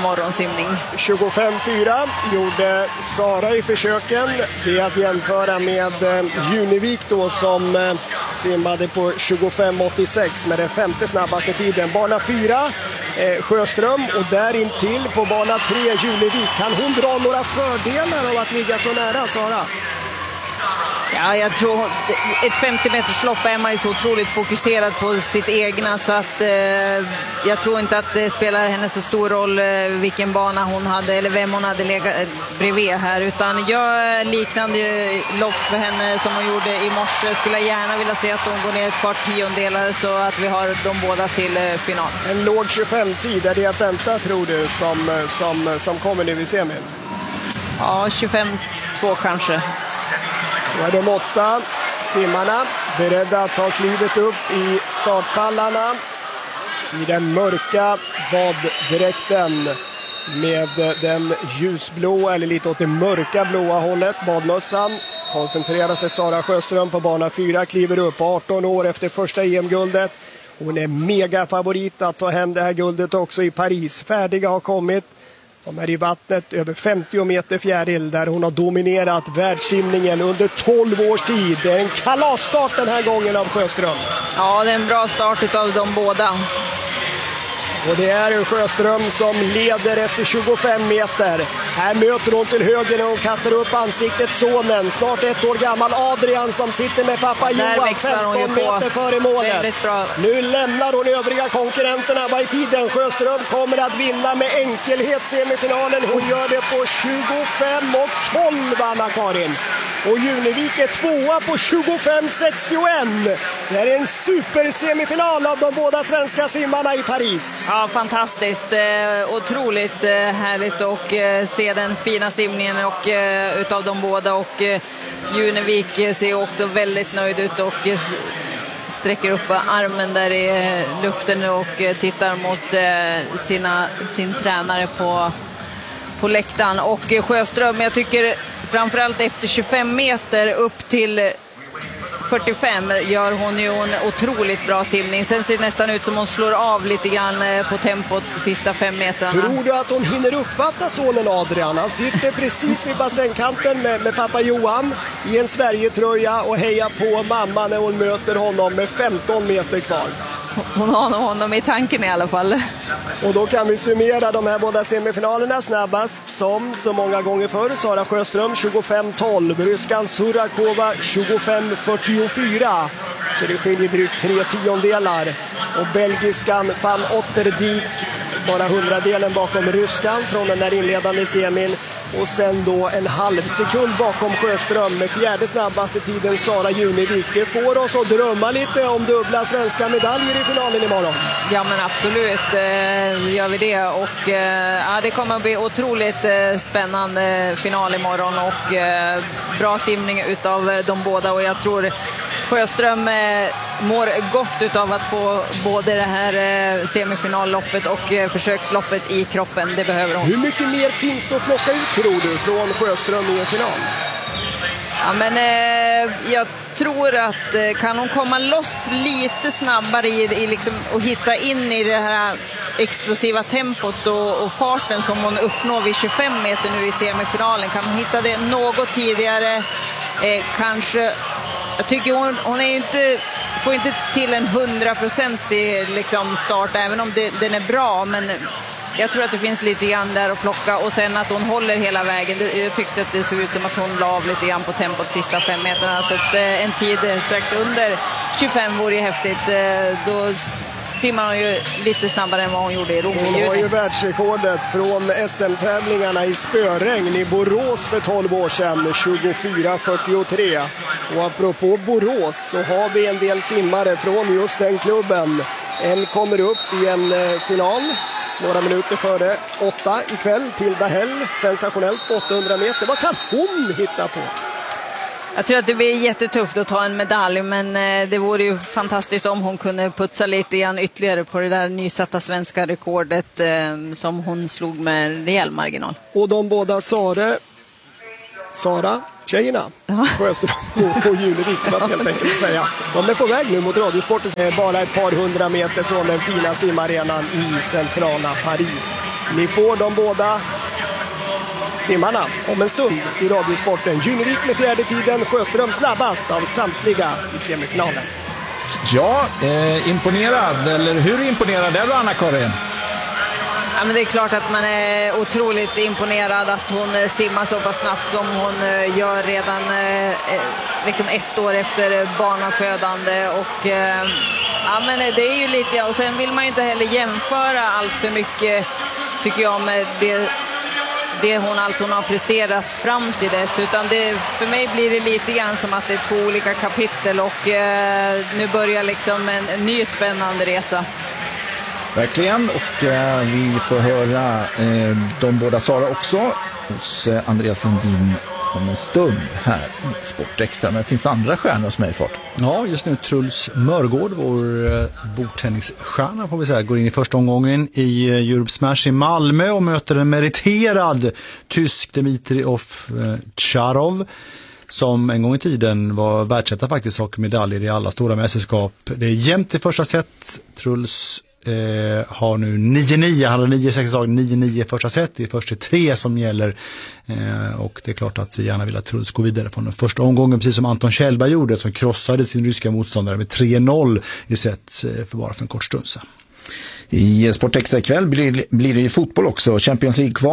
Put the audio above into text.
morgonsimning. 25-4 gjorde Sara i försöken. Det är att jämföra med Junevik då som simmade på 25-86 med den femte snabbaste tiden. Bana 4 Sjöström och där in till på bana 3 Junevik. Kan hon dra några fördelar av att ligga så nära, Sara? Ja, jag tror ett 50-meterslopp är man ju så otroligt fokuserad på sitt egna så att jag tror inte att det spelar henne så stor roll vilken bana hon hade eller vem hon hade legat bredvid här, utan jag liknande lopp för henne som hon gjorde i morse. Skulle jag gärna vilja se att hon går ner ett par tiondelar så att vi har de båda till final. En låg 25-tid, är det att vänta tror du som kommer nu i semin? Ja, 25-2 kanske. Nu är de 8 simmarna beredda att ta klivet upp i startpallarna i den mörka baddräkten med den ljusblå eller lite åt det mörka blåa hållet, badmössan. Koncentrerar sig Sara Sjöström på bana 4, kliver upp 18 år efter första EM-guldet. Hon är mega favorit att ta hem det här guldet också i Paris. Färdiga har kommit. De är i vattnet över 50 meter fjäril där hon har dominerat världssimningen under 12 års tid. Det är en kalasstart den här gången av Sjöström. Ja, det är en bra start av de båda. Och det är Sjöström som leder efter 25 meter. Här möter hon till höger och hon kastar upp ansiktet sonen. Snart 1 år gammal Adrian som sitter med pappa Johan 15 meter före målet. Nu lämnar hon övriga konkurrenterna. Vad är tiden? Sjöström kommer att vinna med enkelhet semifinalen. Hon gör det på 25:12, Anna-Karin. Och Junevik är tvåa på 25:61. Det är en supersemifinal av de båda svenska simmarna i Paris. Ja, fantastiskt. Otroligt härligt att se den fina simningen och, utav de båda. Och Junevik ser också väldigt nöjd ut och sträcker upp armen där i luften och tittar mot sin tränare på läktaren. Och Sjöström, jag tycker framförallt efter 25 meter upp till 45 gör hon ju en otroligt bra simning. Sen ser det nästan ut som hon slår av lite grann på tempot de sista 5 metrarna. Tror du att hon hinner uppfatta sonen Adrian? Han sitter precis vid bassängkanten med pappa Johan i en Sverigetröja och hejar på mamma när hon möter honom med 15 meter kvar. Hon har honom i tanken i alla fall. Och då kan vi summera de här båda semifinalerna snabbast som så många gånger förr. Sara Sjöström 25:12, ryskan Surakova 25:44. Så det skiljer drygt 3 tiondelar. Och belgiskan Van Otterdijk bara 100-delen bakom ryskan från den där inledande semin. Och sen då en halv sekund bakom Sjöström med fjärde snabbaste tiden Sara Junevik. Det får oss att drömma lite om dubbla svenska medaljer i finalen imorgon. Ja, men absolut gör vi det. Och ja, det kommer att bli otroligt spännande final imorgon och bra simning utav de båda. Och jag tror Sjöström mår gott utav att få både det här semifinalloppet och försöksloppet i kroppen. Det behöver hon. Hur mycket mer finns det att plocka ut tror du från Sjöström i en final? Ja, men jag tror att kan hon komma loss lite snabbare i liksom, och hitta in i det här explosiva tempot och farten som hon uppnår vid 25 meter nu i semifinalen. Kan hon hitta det något tidigare kanske. Jag tycker hon är ju inte, får inte till en 100% liksom start även om den är bra, men jag tror att det finns lite grann där att plocka och sen att hon håller hela vägen. Jag tyckte att det såg ut som att hon la av lite grann på tempot sista 5 meterna, så att en tid strax under 25 vore ju häftigt. Då simmar hon ju lite snabbare än vad hon gjorde i Rom. Hon har ju världsrekordet från SM-tävlingarna i spöregn i Borås för 12 år sedan, 24:43. Och apropå Borås så har vi en del simmare från just den klubben. En kommer upp i en final några minuter före 8 ikväll, Tilda Hell, sensationellt 800 meter. Vad kan hon hitta på? Jag tror att det blir jättetufft att ta en medalj, men det vore ju fantastiskt om hon kunde putsa lite grann ytterligare på det där nysatta svenska rekordet som hon slog med rejäl marginal. Och de båda Sara tjejerna. Sjöström och Junevik, det var helt enkelt att säga. De är på väg nu mot Radiosporten, bara ett par hundra meter från den fina simarenan i centrala Paris. Ni får de båda simmarna om en stund i Radiosporten. Junevik med fjärde tiden, Sjöström snabbast av samtliga i semifinalen. Ja, imponerad. Eller hur imponerad är du, Anna-Karin? Ja, men det är klart att man är otroligt imponerad att hon simmar så pass snabbt som hon gör redan liksom 1 år efter barnafödande. Och ja, men det är ju lite, och sen vill man ju inte heller jämföra allt för mycket, tycker jag, med allt hon har presterat fram till dess, utan för mig blir det lite grann som att det är 2 olika kapitel, och nu börjar liksom en ny spännande resa. Verkligen, och vi får höra de båda Sara också hos Andreas Lundin om en stund här i Sportextra. Men det finns andra stjärnor som är i fart. Ja, just nu Truls Mörgård, vår bordtennisstjärna får vi säga, går in i första omgången i Europe Smash i Malmö och möter en meriterad tysk Dmitri Ovtcharov som en gång i tiden var världsetta faktiskt, och medaljer i alla stora mästerskap. Det är jämnt i första set. Truls har nu 9-9, han har 9-6 slag, 9-9 i första set. Det är första 3 som gäller, och det är klart att vi gärna vill att Truls går vidare från den första omgången, precis som Anton Kjellberg gjorde, som krossade sin ryska motståndare med 3-0 i set för en kort stund sedan. I Sportextra ikväll blir det ju fotboll också. Champions League kval